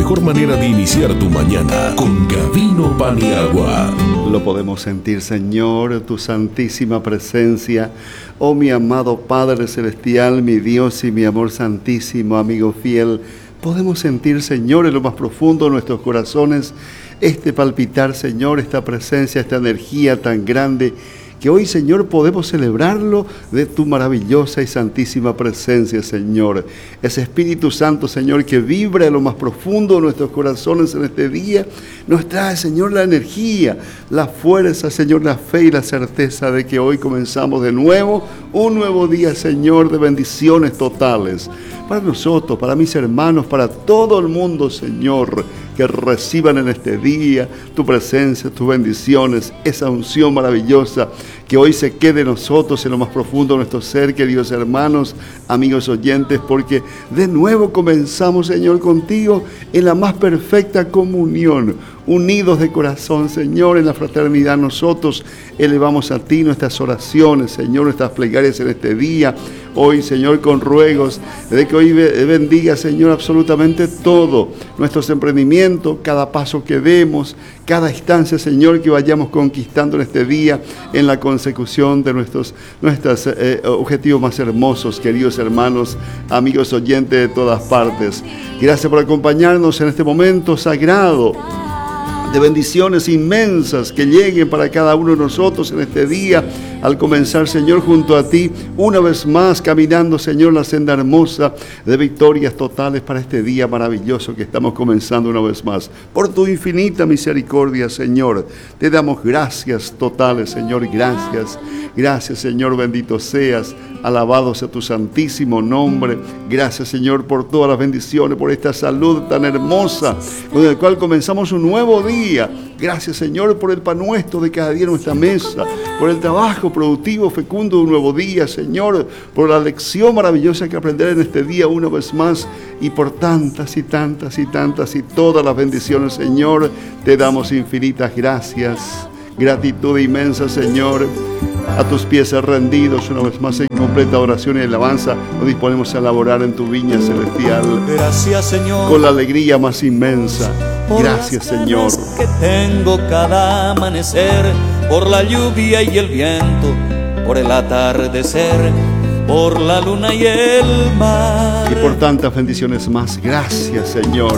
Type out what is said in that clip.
mejor manera de iniciar tu mañana con Gavino Paniagua. Lo podemos sentir, Señor, tu santísima presencia. Oh, mi amado Padre Celestial, mi Dios y mi amor santísimo, amigo fiel. Podemos sentir, Señor, en lo más profundo de nuestros corazones este palpitar, Señor, esta presencia, esta energía tan grande que hoy, Señor, podemos celebrarlo de tu maravillosa y santísima presencia, Señor. Ese Espíritu Santo, Señor, que vibra en lo más profundo de nuestros corazones en este día, nos trae, Señor, la energía, la fuerza, Señor, la fe y la certeza de que hoy comenzamos de nuevo un nuevo día, Señor, de bendiciones totales. Para nosotros, para mis hermanos, para todo el mundo, Señor, que reciban en este día tu presencia, tus bendiciones, esa unción maravillosa, que hoy se quede en nosotros en lo más profundo de nuestro ser, queridos hermanos, amigos oyentes, porque de nuevo comenzamos, Señor, contigo en la más perfecta comunión, unidos de corazón, Señor, en la fraternidad. Nosotros elevamos a ti nuestras oraciones, Señor, nuestras plegarias en este día. Hoy, Señor, con ruegos de que hoy bendiga, Señor, absolutamente todo, nuestros emprendimientos, cada paso que demos, cada instancia, Señor, que vayamos conquistando en este día, en la consecución de nuestros objetivos más hermosos, queridos hermanos, amigos oyentes de todas partes. Gracias por acompañarnos en este momento sagrado, de bendiciones inmensas que lleguen para cada uno de nosotros en este día, al comenzar, Señor, junto a ti, una vez más, caminando, Señor, la senda hermosa de victorias totales para este día maravilloso que estamos comenzando una vez más. Por tu infinita misericordia, Señor, te damos gracias totales, Señor, gracias. Gracias, Señor, bendito seas, alabado sea tu santísimo nombre. Gracias, Señor, por todas las bendiciones, por esta salud tan hermosa, con el cual comenzamos un nuevo día. Gracias, Señor, por el pan nuestro de cada día en nuestra mesa, por el trabajo productivo, fecundo de un nuevo día, Señor, por la lección maravillosa que aprender en este día una vez más, y por tantas y tantas y tantas y todas las bendiciones, Señor, te damos infinitas gracias. Gratitud inmensa, Señor. A tus pies rendidos, una vez más en completa oración y alabanza, nos disponemos a laborar en tu viña celestial. Gracias, Señor, con la alegría más inmensa. Gracias, Señor. Que tengo cada amanecer, por la lluvia y el viento, por el atardecer, por la luna y el mar. Y por tantas bendiciones más. Gracias, Señor.